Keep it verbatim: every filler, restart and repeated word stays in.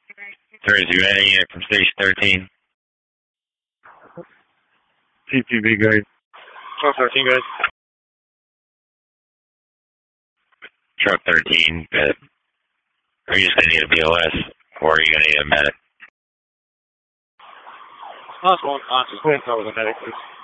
Three zero any unit from station thirteen. T P B guys. Truck thirteen guys. Truck thirteen, good. Are you just going to need a B O S, or are you going to need a medic? Last one, last one, cover the medic, please.